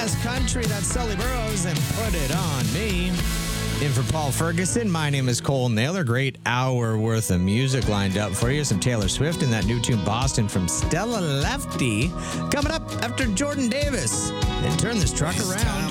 best country. That's Sully Burrows and Put It On Me. In for Paul Ferguson, my name is Cole Naylor. Great hour worth of music lined up for you. Some Taylor Swift and that new tune Boston from Stella Lefty. Coming up after Jordan Davis. And turn this truck around.